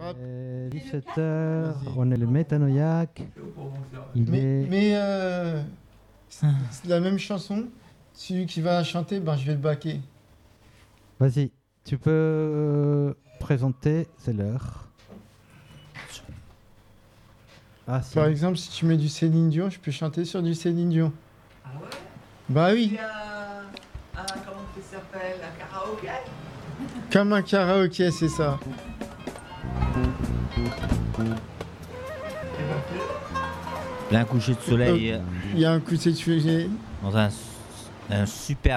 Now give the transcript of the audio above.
17h, Vas-y. on est le métanoïaque. Mais c'est la même chanson. Celui qui va chanter, ben, je vais le baquer. Vas-y, tu peux présenter, c'est l'heure. Ah si. Par exemple, si tu mets du Céline Dion, je peux chanter sur du Céline Dion. Ah ouais? Bah oui, Il y a comment ça s'appelle? Un karaoké? comme un karaoké, c'est ça. Là, un coucher de soleil Il y a un coup de feu. dans un super